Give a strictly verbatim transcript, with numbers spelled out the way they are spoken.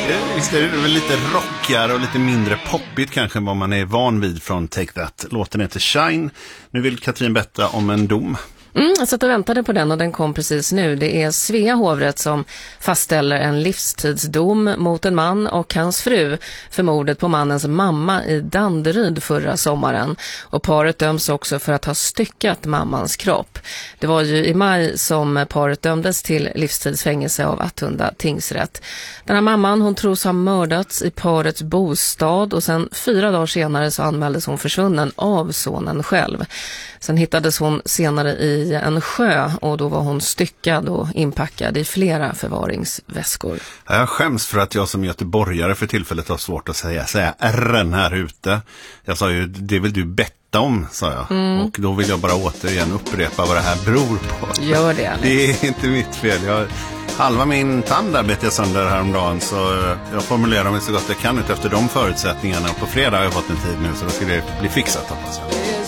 Visst är det väl lite rockigare och lite mindre poppigt kanske än vad man är van vid från Take That. Låten heter Shine. Nu vill Katrin berätta om en dom. Mm, jag satt och väntade på den och den kom precis nu. Det är Svea hovrätt som fastställer en livstidsdom mot en man och hans fru för mordet på mannens mamma i Danderyd förra sommaren. Och paret döms också för att ha styckat mammans kropp. Det var ju i maj som paret dömdes till livstidsfängelse av Attunda tingsrätt. Den här mamman, hon tros ha mördats i parets bostad och sen fyra dagar senare så anmäldes hon försvunnen av sonen själv. Sen hittades hon senare i en sjö och då var hon styckad och inpackad i flera förvaringsväskor. Jag skäms för att jag som göteborgare för tillfället har svårt att säga, säga R:n här ute. Jag sa ju, det vill du betta om, sa jag. Mm. Och då vill jag bara återigen upprepa vad det här beror på. Gör det, Alex. Det är inte mitt fel. Jag, halva min tand där bet jag sönder häromdagen, så jag formulerar mig så gott jag kan ut efter de förutsättningarna. På fredag har jag fått en tid nu, så då ska det bli fixat, hoppas jag.